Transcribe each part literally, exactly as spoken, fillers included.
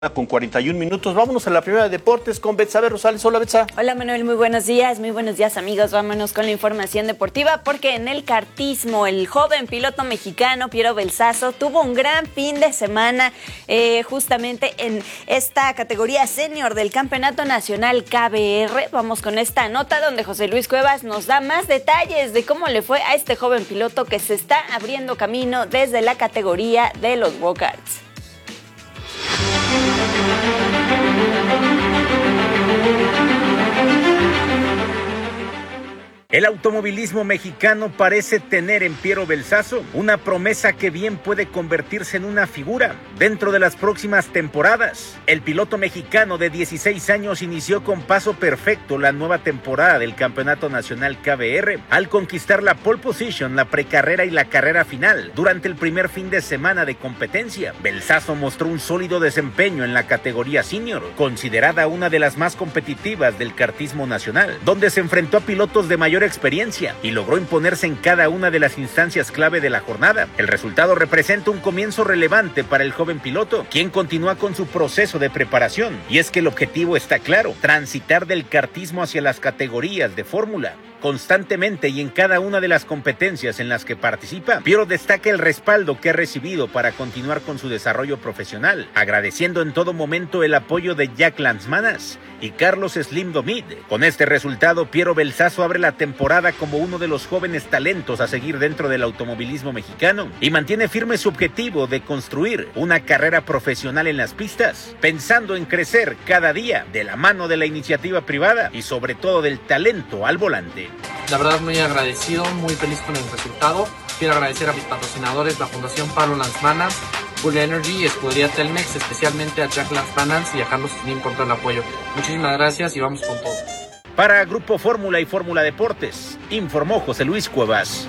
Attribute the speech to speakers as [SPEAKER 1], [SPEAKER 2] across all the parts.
[SPEAKER 1] Con cuarenta y un minutos, vámonos a la primera de deportes con Betsabe Rosales. Hola, Betsa.
[SPEAKER 2] Hola, Manuel, muy buenos días, muy buenos días, amigos. Vámonos con la información deportiva, porque en el kartismo, el joven piloto mexicano Piero Belsazo tuvo un gran fin de semana, eh, justamente en esta categoría senior del Campeonato Nacional K B R. Vamos con esta nota donde José Luis Cuevas nos da más detalles de cómo le fue a este joven piloto que se está abriendo camino desde la categoría de los go-karts.
[SPEAKER 3] El automovilismo mexicano parece tener en Piero Belsazo una promesa que bien puede convertirse en una figura dentro de las próximas temporadas. El piloto mexicano de dieciséis años inició con paso perfecto la nueva temporada del Campeonato Nacional K B R al conquistar la pole position, la precarrera y la carrera final durante el primer fin de semana de competencia. Belsazo mostró un sólido desempeño en la categoría senior, considerada una de las más competitivas del kartismo nacional, donde se enfrentó a pilotos de mayor experiencia y logró imponerse en cada una de las instancias clave de la jornada. El resultado representa un comienzo relevante para el joven piloto, quien continúa con su proceso de preparación, y es que el objetivo está claro: transitar del kartismo hacia las categorías de fórmula. Constantemente y en cada una de las competencias en las que participa, Piero destaca el respaldo que ha recibido para continuar con su desarrollo profesional, agradeciendo en todo momento el apoyo de Jack Lanzmanas y Carlos Slim Domit. Con este resultado, Piero Belsazo abre la temporada como uno de los jóvenes talentos a seguir dentro del automovilismo mexicano y mantiene firme su objetivo de construir una carrera profesional en las pistas, pensando en crecer cada día de la mano de la iniciativa privada y sobre todo del talento al volante.
[SPEAKER 4] La verdad, muy agradecido, muy feliz con el resultado. Quiero agradecer a mis patrocinadores, la Fundación Pablo Lanzmanas, Full Energy y Escudería Telmex, especialmente a Jack Lanzmanas y a Carlos Slim por todo el apoyo. Muchísimas gracias y vamos con todo.
[SPEAKER 3] Para Grupo Fórmula y Fórmula Deportes, informó José Luis Cuevas.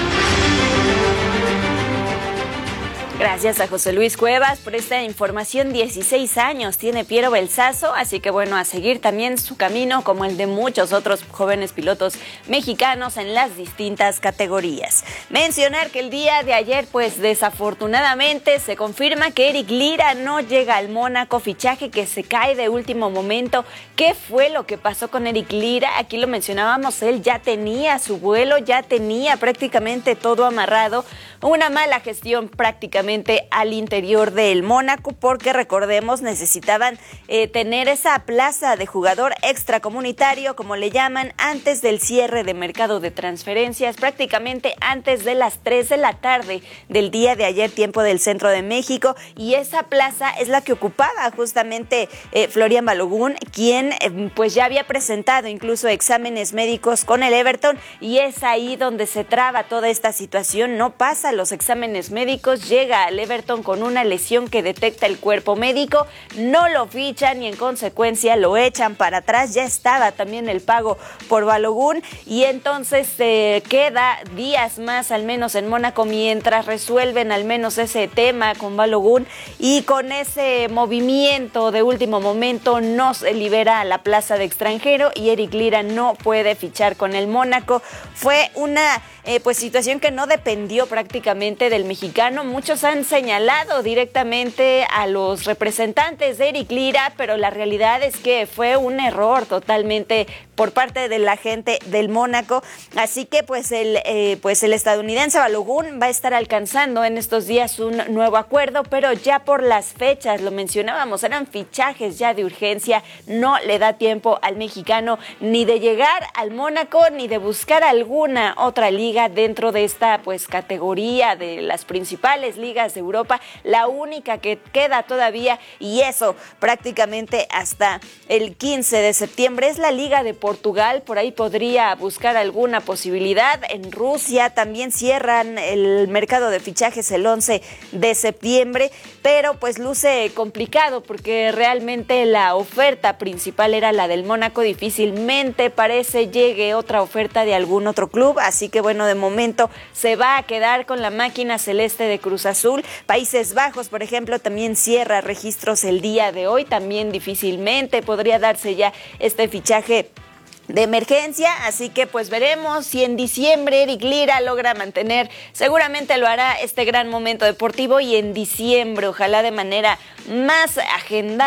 [SPEAKER 2] Gracias a José Luis Cuevas por esta información. dieciséis años tiene Piero Belsazo, así que bueno, a seguir también su camino como el de muchos otros jóvenes pilotos mexicanos en las distintas categorías. Mencionar que el día de ayer, pues desafortunadamente se confirma que Eric Lira no llega al Mónaco, fichaje que se cae de último momento. ¿Qué fue lo que pasó con Eric Lira? Aquí lo mencionábamos, él ya tenía su vuelo, ya tenía prácticamente todo amarrado. Una mala gestión prácticamente al interior del Mónaco, porque recordemos necesitaban eh, tener esa plaza de jugador extracomunitario, como le llaman, antes del cierre de mercado de transferencias, prácticamente antes de las tres de la tarde del día de ayer, tiempo del centro de México, y esa plaza es la que ocupaba justamente eh, Florian Balogun, quien eh, pues ya había presentado incluso exámenes médicos con el Everton, y es ahí donde se traba toda esta situación. No pasa los exámenes médicos, llega al Everton con una lesión que detecta el cuerpo médico, no lo fichan y en consecuencia lo echan para atrás. Ya estaba también el pago por Balogun y entonces se eh, queda días más al menos en Mónaco mientras resuelven al menos ese tema con Balogun, y con ese movimiento de último momento no se libera la plaza de extranjero y Eric Lira no puede fichar con el Mónaco. Fue una eh, pues situación que no dependió prácticamente del mexicano. Muchos han señalado directamente a los representantes de Eric Lira, pero la realidad es que fue un error totalmente por parte de la gente del Mónaco. Así que pues el, eh, pues el estadounidense Balogun va a estar alcanzando en estos días un nuevo acuerdo, pero ya por las fechas, lo mencionábamos, eran fichajes ya de urgencia, no le da tiempo al mexicano ni de llegar al Mónaco ni de buscar alguna otra liga dentro de esta pues categoría de las principales ligas de Europa. La única que queda todavía, y eso prácticamente hasta el quince de septiembre, es la Liga de Portugal. Por ahí podría buscar alguna posibilidad. En Rusia también cierran el mercado de fichajes el once de septiembre, pero pues luce complicado porque realmente la oferta principal era la del Mónaco. Difícilmente parece llegue otra oferta de algún otro club, así que bueno, de momento se va a quedar con la máquina celeste de Cruz Azul. Países Bajos, por ejemplo, también cierra registros el día de hoy, también difícilmente podría darse ya este fichaje de emergencia, así que pues veremos si en diciembre Eric Lira logra mantener, seguramente lo hará, este gran momento deportivo, y en diciembre, ojalá de manera más agendada,